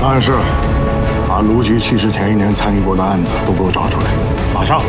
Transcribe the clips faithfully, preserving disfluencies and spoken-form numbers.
当然是，把卢局去世前一年参与过的案子都给我找出来，马上。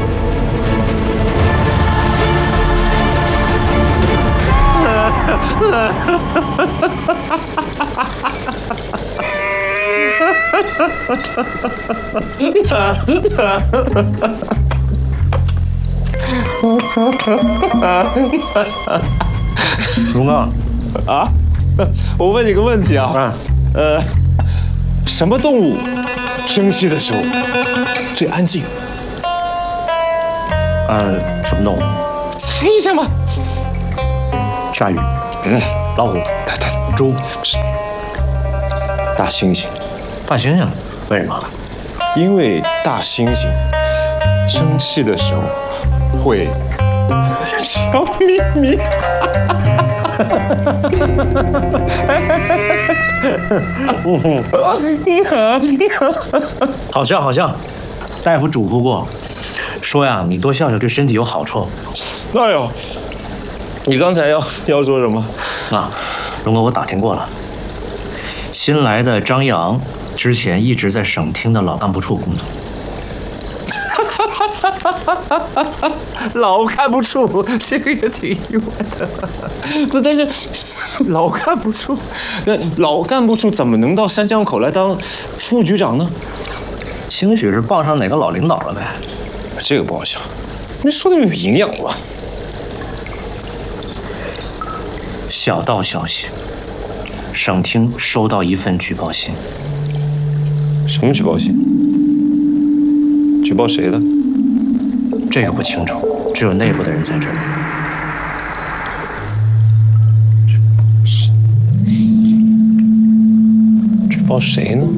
荣刚， 啊，我问你个问题啊， 啊， 呃，什么动物生气的时候最安静？ 呃，什么动物？ 猜一下嘛。 鲨鱼、 嗯， 老虎、 大大猪、 大猩猩， 大猩猩，为什么？ 因为大猩猩生气的时候会悄咪咪。 好笑好笑，大夫嘱咐过，说呀，你多笑笑对身体有好处。 哎呦，你刚才要要说什么？ 啊，荣哥，我打听过了，新来的张扬之前一直在省厅的老干部处工作。 老干部处，这个也挺意外的。不，但是老干部处，那老干部处怎么能到三江口来当副局长呢？ 兴许是傍上哪个老领导了呗。 这个不好想，你说的有营养吗？ 小道消息，省厅收到一份举报信。 什么举报信？举报谁的？ 这个不清楚，只有内部的人才知道。 举报谁呢？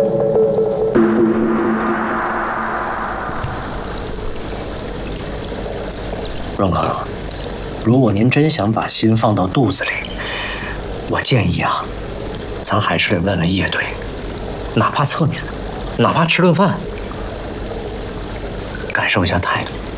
荣哥，如果您真想把心放到肚子里，我建议啊，咱还是得问问叶队，哪怕侧面的，哪怕吃顿饭，感受一下态度。